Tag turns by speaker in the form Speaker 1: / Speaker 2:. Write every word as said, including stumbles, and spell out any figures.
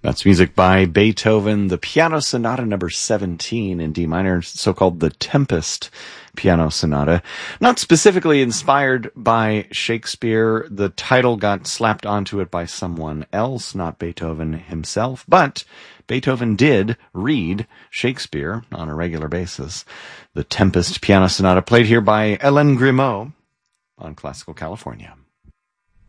Speaker 1: That's music by Beethoven, the Piano Sonata number seventeen in D minor, so-called the Tempest Piano Sonata. Not specifically inspired by Shakespeare. The title got slapped onto it by someone else, not Beethoven himself, but Beethoven did read Shakespeare on a regular basis. The Tempest Piano Sonata, played here by Hélène Grimaud on Classical California.